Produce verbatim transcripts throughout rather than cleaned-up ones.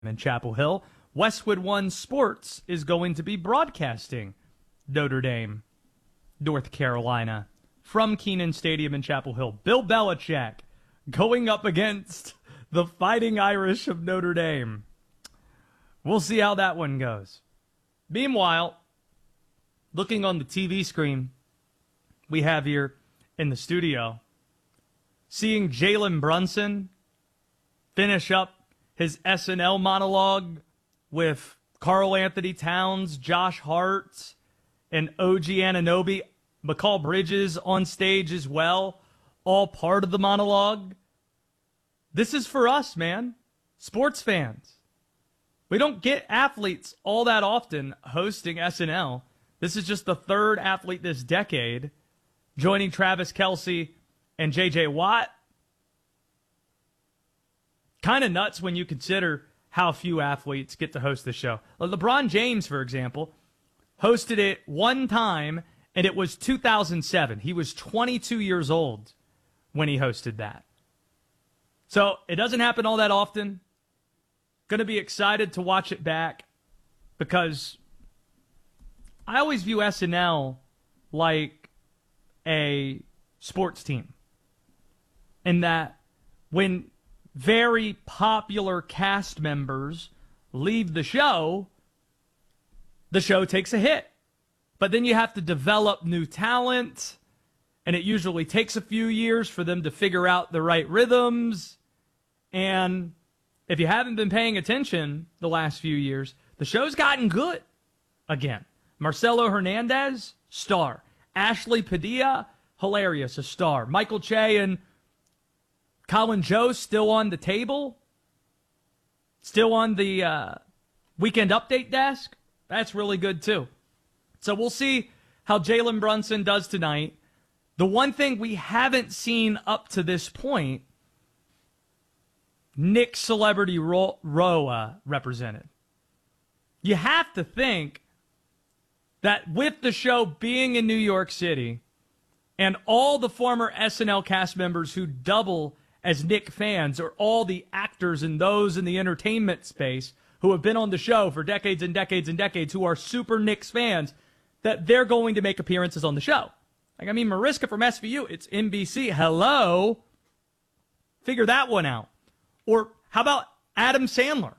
in Chapel Hill. Westwood One Sports is going to be broadcasting Notre Dame, North Carolina, from Kenan Stadium in Chapel Hill. Bill Belichick going up against the Fighting Irish of Notre Dame. We'll see how that one goes. Meanwhile, looking on the T V screen we have here in the studio, seeing Jalen Brunson finish up his S N L monologue with Karl Anthony Towns, Josh Hart, and O G Anunoby, McCall Bridges on stage as well, all part of the monologue. This is for us, man. Sports fans. We don't get athletes all that often hosting S N L. This is just the third athlete this decade, joining Travis Kelce and J J Watt. Kind of nuts when you consider how few athletes get to host the show. LeBron James, for example, hosted it one time, and it was two thousand seven. He was twenty-two years old when he hosted that. So it doesn't happen all that often. Going to be excited to watch it back because I always view S N L like a sports team. In that when very popular cast members leave the show, the show takes a hit. But then you have to develop new talent, and it usually takes a few years for them to figure out the right rhythms. And if you haven't been paying attention the last few years, the show's gotten good again. Marcelo Hernandez, star. Ashley Padilla, hilarious, a star. Michael Che and Colin Jost still on the table, still on the uh, weekend update desk. That's really good, too. So we'll see how Jalen Brunson does tonight. The one thing we haven't seen up to this point, Nick Celebrity Ro- Roa represented. You have to think that with the show being in New York City and all the former S N L cast members who double as Nick fans, or all the actors and those in the entertainment space who have been on the show for decades and decades and decades who are super Knicks fans, that they're going to make appearances on the show. Like, I mean, Mariska from S V U, it's N B C. Hello? Figure that one out. Or how about Adam Sandler?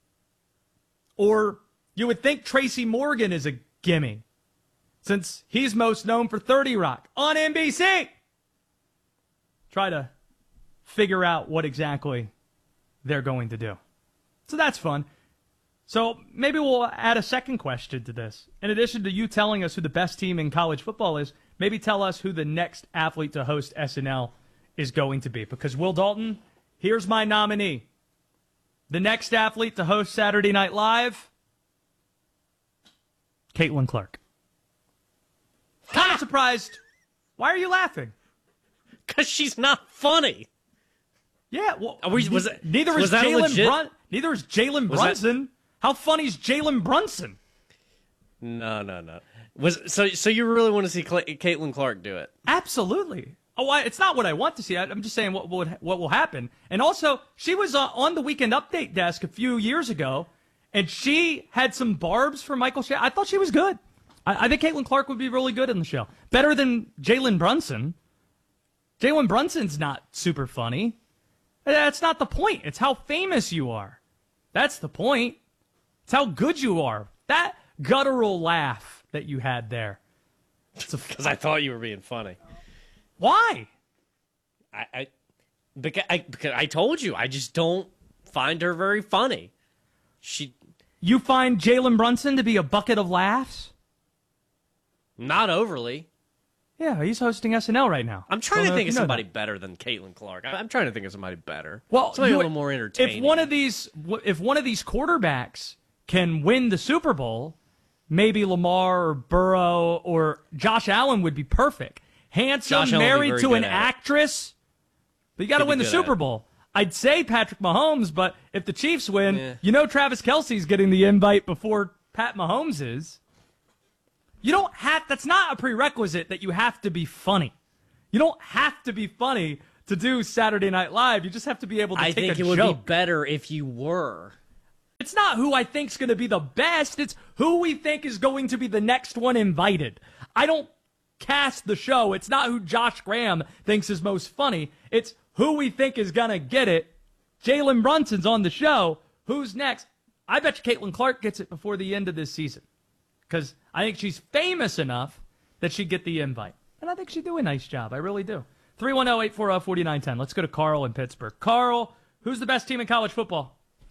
Or you would think Tracy Morgan is a gimme, since he's most known for thirty Rock on N B C. Try to figure out what exactly they're going to do. So that's fun. So maybe we'll add a second question to this. In addition to you telling us who the best team in college football is, maybe tell us who the next athlete to host S N L is going to be. Because Will Dalton, here's my nominee. The next athlete to host Saturday Night Live, Caitlin Clark. Kind of surprised. Why are you laughing? Because she's not funny. Yeah, well, we, was it, neither was is that Jalen legit? Brun- Neither is Jalen Brunson. That... How funny is Jalen Brunson? No, no, no. Was so? So you really want to see Cla- Caitlin Clark do it? Absolutely. Oh, I, it's not what I want to see. I, I'm just saying what would what will happen. And also, she was uh, on the Weekend Update desk a few years ago, and she had some barbs for Michael Shannon. I thought she was good. I, I think Caitlin Clark would be really good in the show. Better than Jalen Brunson. Jalen Brunson's not super funny. That's not the point. It's how famous you are. That's the point. It's how good you are. That guttural laugh that you had there. Because I thought you were being funny. Why? I, I, because I because I told you I just don't find her very funny. She. You find Jalen Brunson to be a bucket of laughs? Not overly. Yeah, he's hosting S N L right now. I'm trying Don't to think know of if you know somebody that. better than Caitlin Clark. I'm trying to think of somebody better. Well, somebody you a would- little more entertaining. If one of these, if one of these quarterbacks can win the Super Bowl, maybe Lamar or Burrow or Josh Allen would be perfect. Handsome, Josh Allen would be married very to good an at it. actress, but you got to He'd be win the good Super at it. Bowl. I'd say Patrick Mahomes, but if the Chiefs win, Yeah. you know Travis Kelce's getting the invite before Pat Mahomes is. You don't have, that's not a prerequisite that you have to be funny. You don't have to be funny to do Saturday Night Live. You just have to be able to I take think a it would joke. be better if you were. it's not who I think's going to be the best. It's who we think is going to be the next one invited. I don't cast the show. It's not who Josh Graham thinks is most funny. It's who we think is going to get it. Jalen Brunson's on the show. Who's next? I bet you Caitlin Clark gets it before the end of this season because I think she's famous enough that she'd get the invite. And I think she'd do a nice job. I really do. three one zero, eight four zero, four nine one zero. Let's go to Carl in Pittsburgh. Carl, who's the best team in college football?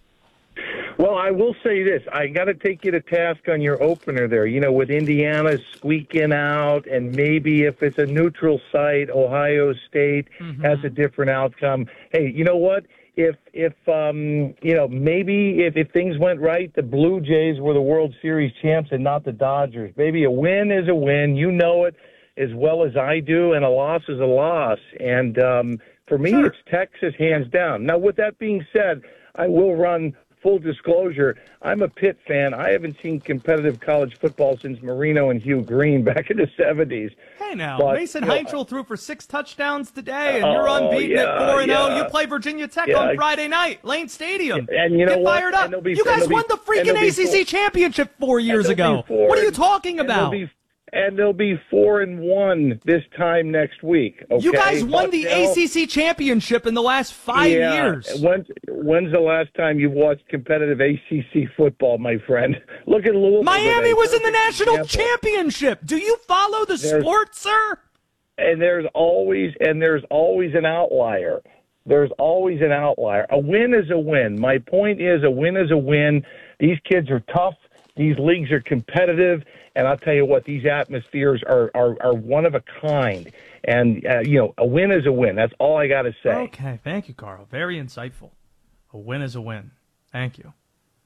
Well, I will say this. I got to take you to task on your opener there. You know, with Indiana squeaking out, and maybe if it's a neutral site, Ohio State mm-hmm. has a different outcome. Hey, you know what? If, if um, you know, maybe if, if things went right, the Blue Jays were the World Series champs and not the Dodgers. Maybe a win is a win. You know it as well as I do, and a loss is a loss. And um, for me, sure. It's Texas hands down. Now, with that being said, I will run full disclosure. I'm a Pitt fan. I haven't seen competitive college football since Marino and Hugh Green back in the seventies. Hey, now, but, Mason you know, Heinzel threw for six touchdowns today, and oh, you're unbeaten yeah, at four and oh. yeah. You play Virginia Tech yeah. on Friday night, Lane Stadium. And you know Get what? fired up. Be, you guys won be, the freaking A C C four, championship four years ago. Four, what are you talking about? And and they'll be four and one this time next week. Okay? You guys won but the now, A C C championship in the last five yeah, years. When's, when's the last time you've watched competitive A C C football, my friend? Look at Louisville. Miami was in the national example. championship. Do you follow the there's, sport, sir? And there's always and there's always an outlier. There's always an outlier. A win is a win. My point is, a win is a win. These kids are tough. These leagues are competitive. And I'll tell you what, these atmospheres are, are, are one of a kind. And, uh, you know, a win is a win. That's all I got to say. Okay. Thank you, Carl. Very insightful. A win is a win. Thank you.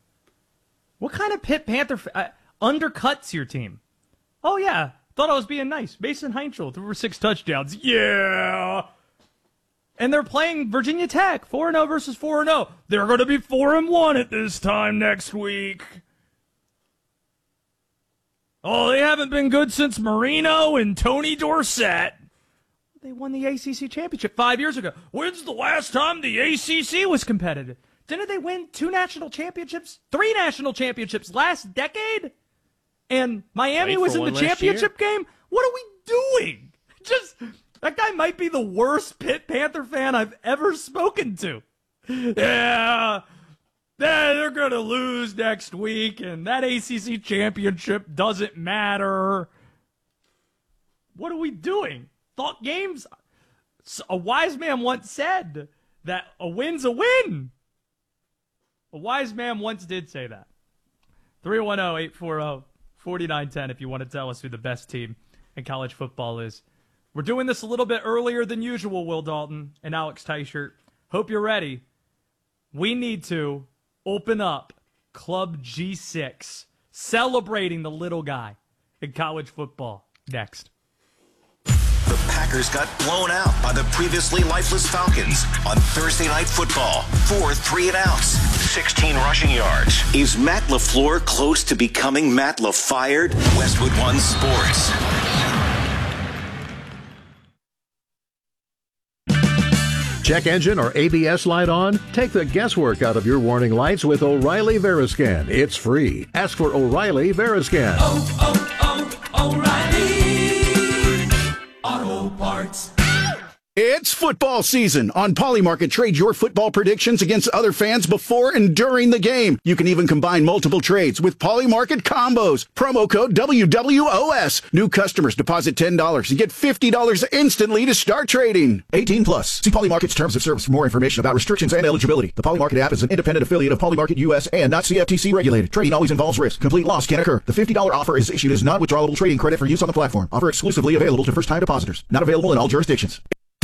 What kind of Pitt Panther f- uh, undercuts your team? Oh, yeah. Thought I was being nice. Mason Heinzel threw for six touchdowns. Yeah. And they're playing Virginia Tech. four and oh versus four and oh. They're going to be four and one at this time next week. Oh, they haven't been good since Marino and Tony Dorsett. They won the A C C championship five years ago. When's the last time the A C C was competitive? Didn't they win two national championships? Three national championships last decade? And Miami was in the championship game? What are we doing? Just, that guy might be the worst Pitt Panther fan I've ever spoken to. Yeah. Yeah, they're going to lose next week, and that A C C championship doesn't matter. What are we doing? Thought games? A wise man once said that a win's a win. A wise man once did say that. three one zero, eight four zero, four nine one zero if you want to tell us who the best team in college football is. We're doing this a little bit earlier than usual, Will Dalton and Alex Teichert. Hope you're ready. We need to open up Club G six, celebrating the little guy in college football. Next. The Packers got blown out by the previously lifeless Falcons on Thursday Night Football. Four three and outs, sixteen rushing yards. Is Matt LaFleur close to becoming Matt LaFired? Westwood One Sports. Check engine or A B S light on? Take the guesswork out of your warning lights with O'Reilly Veriscan. It's free. Ask for O'Reilly Veriscan. Oh, oh, oh, O'Reilly Auto Parts. It's football season. On Polymarket, trade your football predictions against other fans before and during the game. You can even combine multiple trades with Polymarket combos. Promo code W W O S. New customers deposit ten dollars and get fifty dollars instantly to start trading. eighteen plus. See Polymarket's terms of service for more information about restrictions and eligibility. The Polymarket app is an independent affiliate of Polymarket U S and not C F T C regulated. Trading always involves risk. Complete loss can occur. The fifty dollars offer is issued as non-withdrawable trading credit for use on the platform. Offer exclusively available to first-time depositors. Not available in all jurisdictions.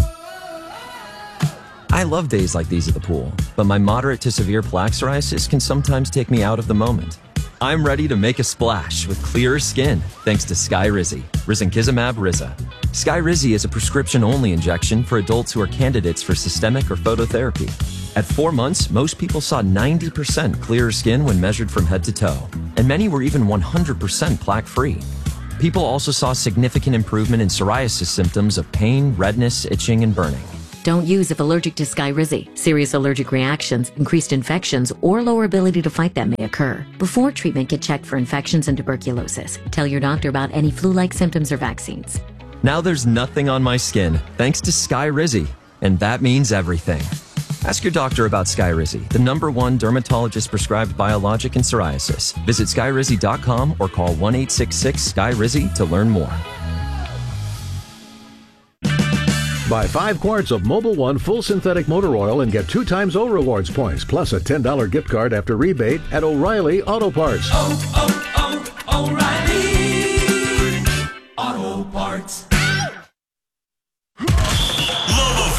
I love days like these at the pool, but my moderate to severe plaque psoriasis can sometimes take me out of the moment. I'm ready to make a splash with clearer skin thanks to Skyrizi, Risankizumab Riza. Skyrizi is a prescription-only injection for adults who are candidates for systemic or phototherapy. At four months, most people saw ninety percent clearer skin when measured from head to toe, and many were even one hundred percent plaque-free. People also saw significant improvement in psoriasis symptoms of pain, redness, itching, and burning. Don't use if allergic to Skyrizi. Serious allergic reactions, increased infections, or lower ability to fight them may occur. Before treatment, get checked for infections and tuberculosis. Tell your doctor about any flu-like symptoms or vaccines. Now there's nothing on my skin thanks to Skyrizi, and that means everything. Ask your doctor about Skyrizi, the number one dermatologist-prescribed biologic in psoriasis. Visit skyrizi dot com or call one eight six six Sky Rizzi to learn more. Buy five quarts of Mobil one full synthetic motor oil and get two times O Rewards points, plus a ten dollars gift card after rebate at O'Reilly Auto Parts. Oh, oh, oh, O'Reilly